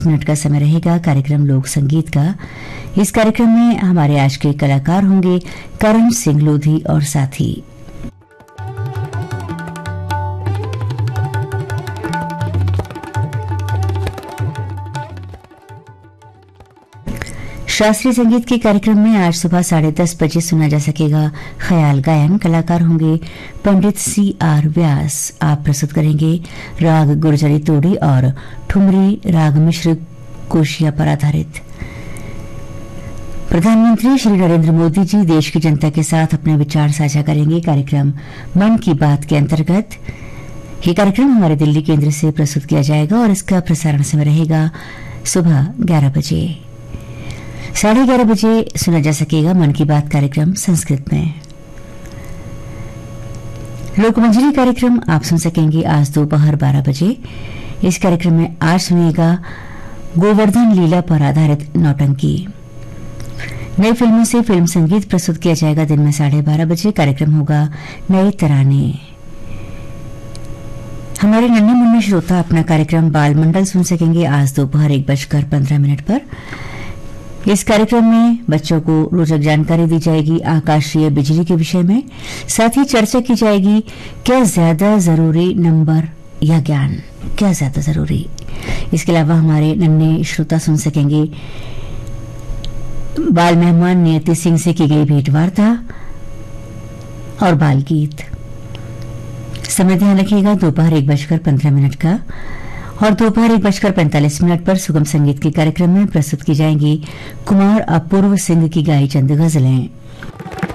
Minute का समय रहेगा कार्यक्रम लोक संगीत का। इस कार्यक्रम में हमारे आज के कलाकार होंगे करण सिंह लोधी और साथी। शास्त्रीय संगीत के कार्यक्रम में आज सुबह 10:30 बजे सुना जा सकेगा ख्याल गायन। कलाकार होंगे पंडित CR व्यास। आप प्रस्तुत करेंगे राग गुर्जरी तोड़ी और ठुमरी राग मिश्र कोशिया पर आधारित। प्रधानमंत्री श्री नरेंद्र मोदी जी देश की जनता के साथ अपने विचार साझा करेंगे। कार्यक्रम मन की बात के अंतर्गत ये कार्यक्रम हमारे दिल्ली केंद्र से प्रस्तुत किया जाएगा और इसका प्रसारण समय रहेगा सुबह 11 बजे। 11:30 बजे सुना जा सकेगा मन की बात कार्यक्रम संस्कृत में। लोकमंजरी कार्यक्रम आप सुन सकेंगे आज दोपहर 12 बजे। इस कार्यक्रम में आज सुनिएगा गोवर्धन लीला पर आधारित नौटंकी। नई फिल्मों से फिल्म संगीत प्रस्तुत किया जाएगा दिन में 12:30 बजे। कार्यक्रम होगा नए तराने। हमारे नन्हे मुन्ने श्रोता अपना कार्यक्रम बाल मंडल सुन सकेंगे आज दोपहर 1:15 पर। इस कार्यक्रम में बच्चों को रोचक जानकारी दी जाएगी आकाशीय बिजली के विषय में। साथ ही चर्चा की जाएगी क्या ज्यादा जरूरी नंबर या ज्ञान, क्या ज्यादा जरूरी। इसके अलावा हमारे नन्हे श्रोता सुन सकेंगे बाल मेहमान नियति सिंह से की गई भेंट वार्ता और बाल गीत। समय ध्यान रखिएगा दोपहर 1:15 का और दोपहर 1:45 पर सुगम संगीत के कार्यक्रम में प्रस्तुत की जाएंगी कुमार अपूर्व सिंह की गाई चंद गजलें।